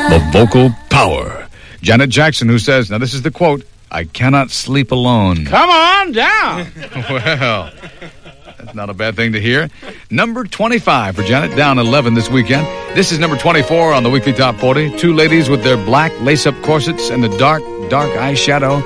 The vocal power. Janet Jackson, who says, now this is the quote, "I cannot sleep alone." Come on down. Well, that's not a bad thing to hear. Number 25 for Janet, down 11 this weekend. This is number 24 on the weekly top 40. Two ladies with their black lace-up corsets and the dark eyeshadow